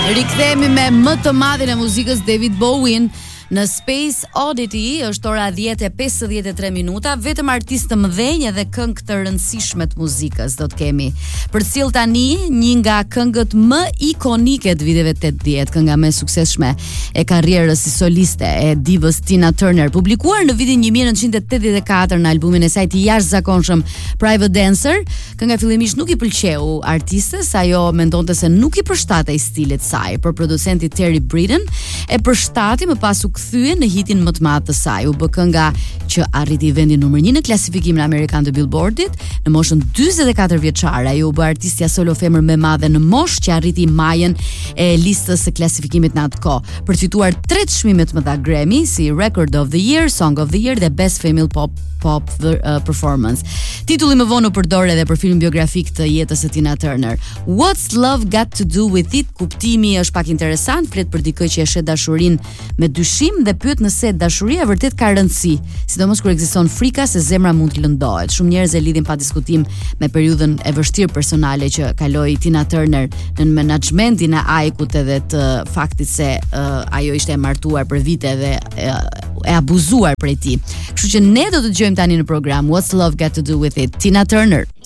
Rikthehemi me më të madhin e muzikës, David Bowie. Në Space Oddity është ora 10:53 minuta. Vetëm artistë të mëdhenj dhe këngë të rëndësishme të muzikës do të kemi. Përcjell tani një nga këngët më ikonike të viteve 80, kënga më e suksesshme e karrierës si soliste e divës Tina Turner, publikuar në vitin 1984 në albumin e saj të jashtëzakonshëm Private Dancer. Kënga fillimisht nuk i pëlqeu artistes, ajo mendonte se nuk i përshtatej stilit saj, por producenti Terry Britten e përshtati, më pas u kthye në hitin më të madh të saj. U bë kënga që arriti vendin numër 1 në klasifikimin amerikan të Billboardit në moshën 44 vjeçare. Ajo u bë artistja solo femër më e madhe në moshë që arriti majën e listës së klasifikimit në atë kohë, për fituar 3 çmime të mëdha Grammy si Record of the Year, Song of the Year dhe Best Female Pop Performance. Titulli më vonë u përdor edhe për film biografik të jetës së Tina Turner. What's Love Got to Do with It? Kuptimi është pak interesant, flet për dikë që e shet dashurinë me dyshim dhe pyet nëse dashuria vërtet ka rëndësi, sidomos kur ekziston frika se zemra mund të lëndohet. Shumë njerëz e lidhin pa diskutim me periudhën e vështirë personale që kaloi Tina Turner në menaxhmentin e Aikut edhe të faktit se ajo ishte e martuar për vite dhe e abuzuar prej tij. Kështu që ne do të dëgjojmë tani në program What's Love Got to Do with It, Tina Turner.